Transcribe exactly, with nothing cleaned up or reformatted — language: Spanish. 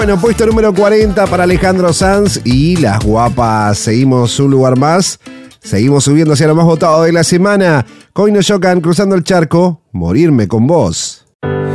Bueno, puesto número cuarenta para Alejandro Sanz y las guapas. Seguimos un lugar más. Seguimos subiendo hacia lo más votado de la semana. Coino Yocan, Cruzando el Charco, Morirme con Vos.